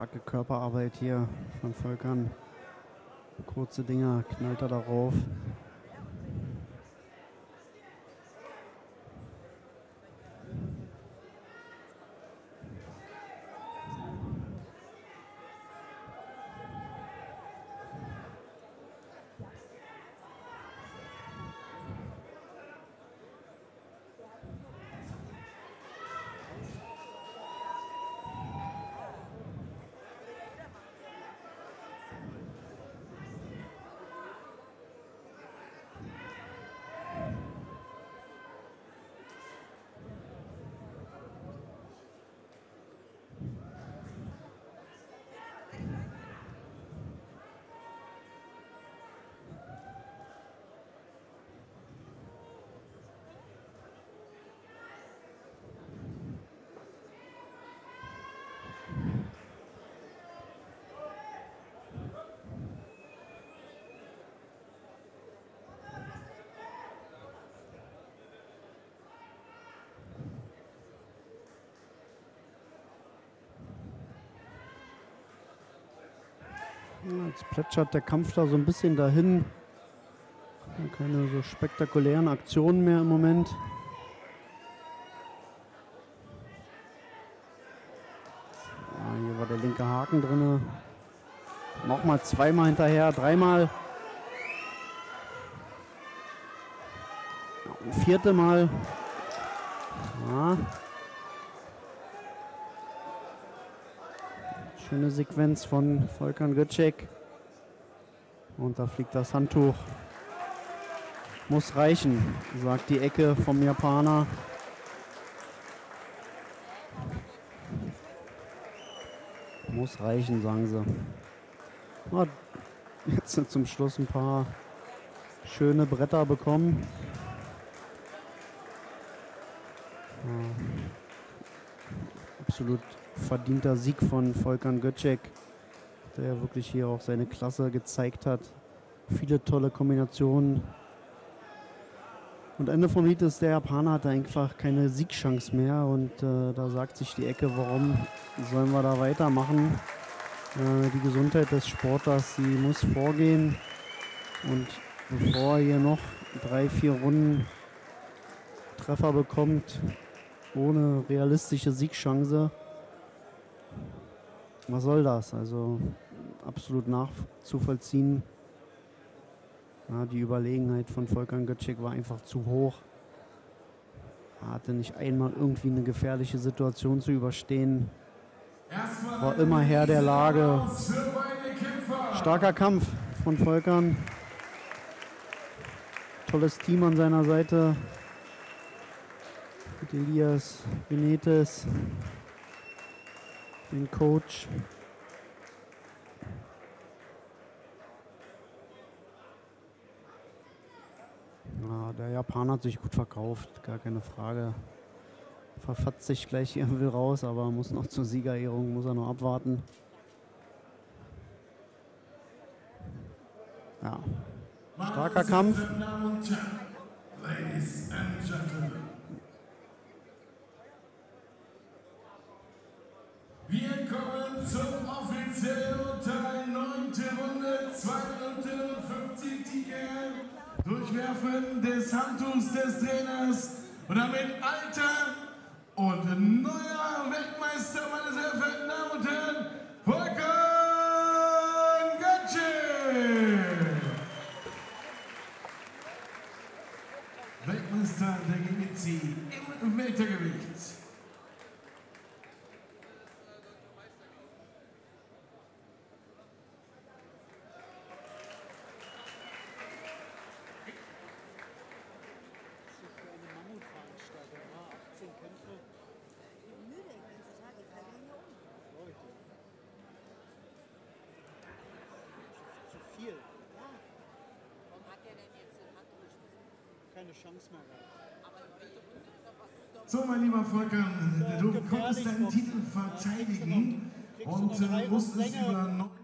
Starke Körperarbeit hier von Volkan. Kurze Dinger, knallt er darauf. Jetzt plätschert der Kampf da so ein bisschen dahin. Keine so spektakulären Aktionen mehr im Moment. Ja, hier war der linke Haken drin. Nochmal zweimal hinterher, dreimal. Ja, ein vierte Mal. Ja. Schöne Sequenz von Volkan Göcek. Und da fliegt das Handtuch. Muss reichen, sagt die Ecke vom Japaner. Muss reichen, sagen sie. Hat jetzt zum Schluss ein paar schöne Bretter bekommen. Ja. Absolut verdienter Sieg von Volkan Göcek, der ja wirklich hier auch seine Klasse gezeigt hat. Viele tolle Kombinationen. Und Ende vom Lied ist, der Japaner hatte einfach keine Siegchance mehr. Und da sagt sich die Ecke, warum sollen wir da weitermachen? Die Gesundheit des Sportlers, sie muss vorgehen. Und bevor er hier noch 3-4 Runden Treffer bekommt, ohne realistische Siegchance, was soll das? Also absolut nachzuvollziehen. Ja, die Überlegenheit von Volkan Göcek war einfach zu hoch. Er hatte nicht einmal irgendwie eine gefährliche Situation zu überstehen. War immer Herr der Lage. Starker Kampf von Volkan. Tolles Team an seiner Seite. Mit Elias Benitez, den Coach. Ja, der Japaner hat sich gut verkauft, gar keine Frage. Verfatzt sich gleich irgendwie raus, aber muss noch zur Siegerehrung, muss er noch abwarten. Ja, starker Kampf. Ladies and Gentlemen. Wir kommen zum offiziellen Urteil. 9. Runde, 2 Minuten und 50 Tiger. Durchwerfen des Handtuchs des Trainers. Und damit alter und neuer Weltmeister, meine sehr verehrten Damen und Herren, Volkan Göcek. Weltmeister der Gewichtheber im Weltergewicht. Keine Chance mehr gehabt. So, mein lieber Volkan, du konntest deinen Titel verteidigen und musstest über